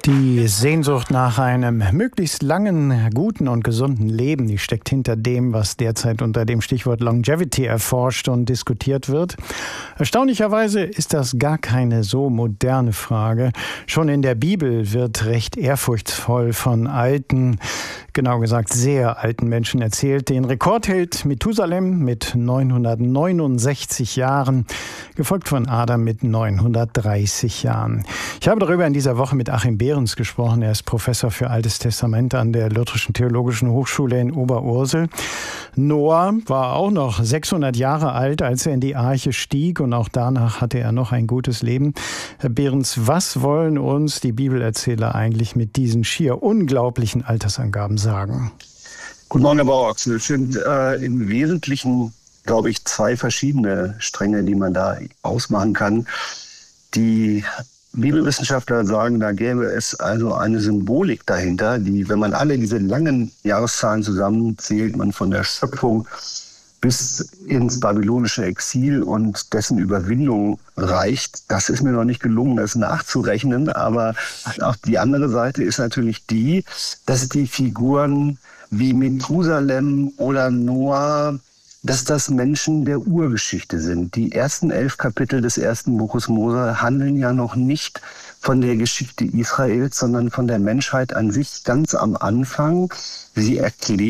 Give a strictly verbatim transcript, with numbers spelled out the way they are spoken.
Die Sehnsucht nach einem möglichst langen, guten und gesunden Leben, die steckt hinter dem, was derzeit unter dem Stichwort Longevity erforscht und diskutiert wird. Erstaunlicherweise ist das gar keine so moderne Frage. Schon in der Bibel wird recht ehrfurchtsvoll von alten, genau gesagt sehr alten Menschen erzählt. Den Rekord hält Methusalem mit neunhundertneunundsechzig Jahren, gefolgt von Adam mit neunhundertdreißig Jahren. Ich habe darüber in dieser Woche mit Achim Behrens gesprochen. Er ist Professor für Altes Testament an der Lutherischen Theologischen Hochschule in Oberursel. Noah war auch noch sechshundert Jahre alt, als er in die Arche stieg, und auch danach hatte er noch ein gutes Leben. Herr Behrens, was wollen uns die Bibelerzähler eigentlich mit diesen schier unglaublichen Altersangaben sagen? Guten Morgen, Herr Bauachsel. Es sind äh, im Wesentlichen, glaube ich, zwei verschiedene Stränge, die man da ausmachen kann. Die Bibelwissenschaftler sagen, da gäbe es also eine Symbolik dahinter, die, wenn man alle diese langen Jahreszahlen zusammenzählt, man von der Schöpfung bis ins babylonische Exil und dessen Überwindung reicht. Das ist mir noch nicht gelungen, das nachzurechnen, aber auch die andere Seite ist natürlich die, dass die Figuren wie Methusalem oder Noah, dass das Menschen der Urgeschichte sind. Die ersten elf Kapitel des ersten Buches Mose handeln ja noch nicht von der Geschichte Israels, sondern von der Menschheit an sich ganz am Anfang. Sie erklären